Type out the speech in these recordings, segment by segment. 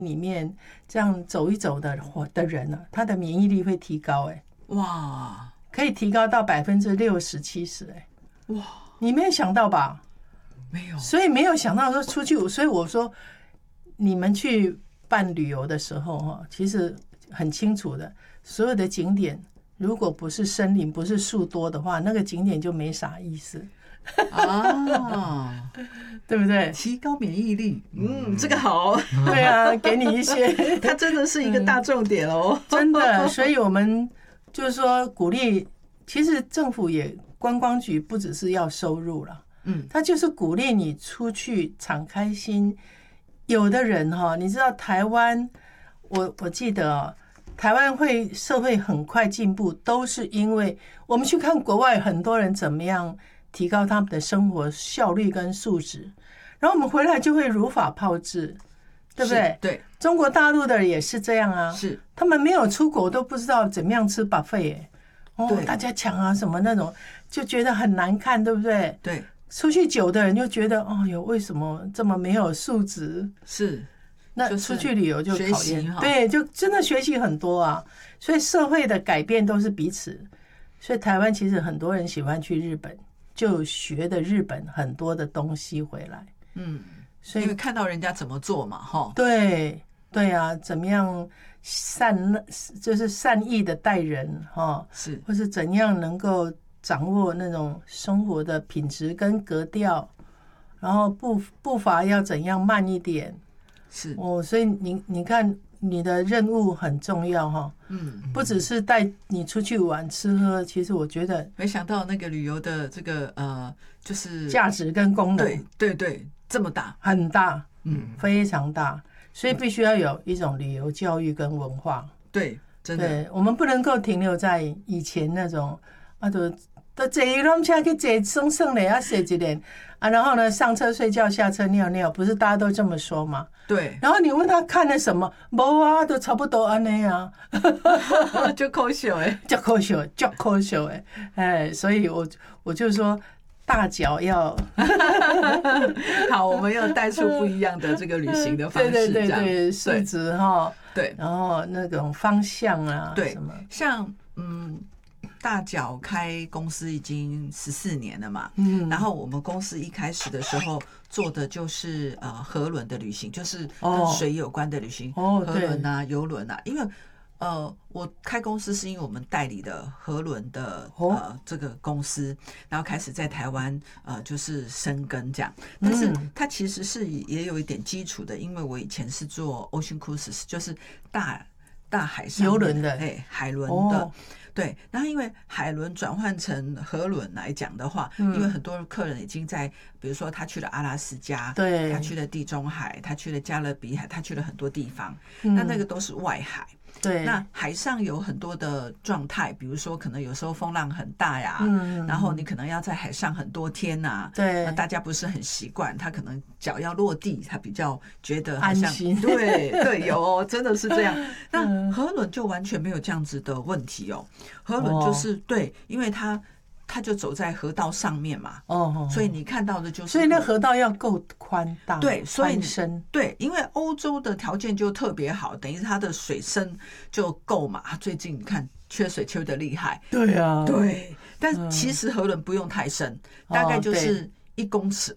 里面这样走一走的人呢，他的免疫力会提高， 哇， 可以提高到60%-70%， 哇， 你没有想到吧？ 没有， 所以没有想到说出去，所以我说你们去办旅游的时候哈，其实很清楚的，所有的景点如果不是森林，不是树多的话，那个景点就没啥意思。 啊， 对不对？ 提高免疫力，这个好。 对啊，给你一些， 它真的是一个大重点哦， 真的。所以我们就是说鼓励，其实政府也观光局不只是要收入了，他就是鼓励你出去敞开心。有的人哈，你知道台湾，我记得台湾社会很快进步，都是因为我们去看国外很多人怎么样提高他们的生活效率跟素质，然后我们回来就会如法炮制，对不对？ 对， 中国大陆的也是这样啊， 是他们没有出国都不知道怎么样吃 buffet，大家抢啊什么那种，就觉得很难看，对不对？ 对， 出去久的人就觉得，哦哟，为什么这么没有素质？ 是， 那出去旅游就学习考验，对，就真的学习很多啊。所以社会的改变都是彼此，所以台湾其实很多人喜欢去日本。就学的日本很多的东西回来， 所以因为看到人家怎么做嘛，哈， 对对啊，怎么样就是善意的待人哈， 是， 或是怎样能够掌握那种生活的品质跟格调，然后步伐要怎样慢一点， 是所以你看。你的任务很重要哈，不只是带你出去玩吃喝，其实我觉得没想到那个旅游的这个就是价值跟功能， 对，这么大， 很大，非常大，所以必须要有一种旅游教育跟文化， 对，真的， 对，我们不能够停留在以前那种都坐游览车去坐省省的啊，坐一点啊，然后呢上车睡觉，下车尿尿，不是大家都这么说吗？ 对。 然后你问他看了什么，没啊，都差不多安尼啊， 就可笑哎， 就可笑哎，所以我就说大脚要好，我们要带出不一样的这个旅行的方式， 对，素质哈， 对， 然后那种方向啊， 对， 什么像大脚开公司已经14年了嘛，然后我们公司一开始的时候做的就是河轮的旅行，就是跟水有关的旅行，河轮啊、游轮啊，因为我开公司是因为我们代理的河轮的这个公司，然后开始在台湾就是生根这样，但是它其实是也有一点基础的，因为我以前是做 Ocean Cruises， 就是大海上游轮的， 海轮的。对，然后因为海轮转换成河轮来讲的话，因为很多客人已经在，比如说他去了阿拉斯加， 对， 他去了地中海，他去了加勒比海，他去了很多地方，那个都是外海。 对， 那海上有很多的状态，比如说可能有时候风浪很大呀，然后你可能要在海上很多天呐， 对， 那大家不是很习惯，他可能脚要落地，他比较觉得安心， 对，有真的是这样。那河轮就完全没有这样子的问题哦，河轮就是对，因为它就走在河道上面嘛，所以你看到的就是， 所以那河道要够宽大， 对，所以深， 对，因为欧洲的条件就特别好，等于它的水深就够嘛。最近你看缺水缺的厉害， 对啊， 对，但其实河轮不用太深，大概就是1.2公尺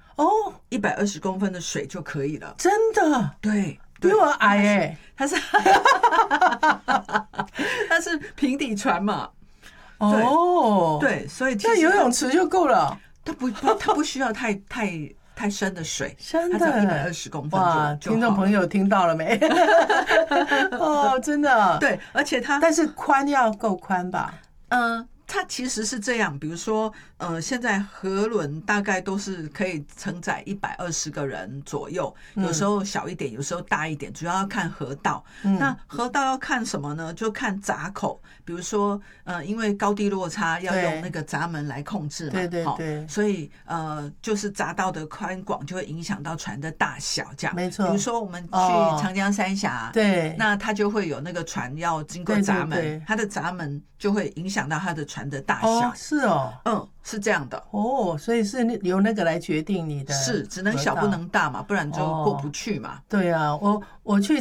，120公分的水就可以了， 真的， 对。 比我矮它是平底船嘛。对，所以那游泳池就够了。 它不需要太深的水， 真的它只要120公分哇！听众朋友听到了没？真的。 对，而且但是宽要够宽吧？ 它其实是这样，比如说，现在河轮大概都是可以承载120个人左右，有时候小一点，有时候大一点，主要要看河道。那河道要看什么呢？就看闸口，比如说，因为高低落差要用那个闸门来控制嘛， 对， 所以就是闸道的宽广就会影响到船的大小，这样。 没错。 比如说我们去长江三峡， 对， 那它就会有那个船要经过闸门，它的闸门就会影响到它的船的大小， 是哦， 是这样的所以是由那个来决定你的， 是只能小不能大嘛，不然就过不去嘛。 对啊，我去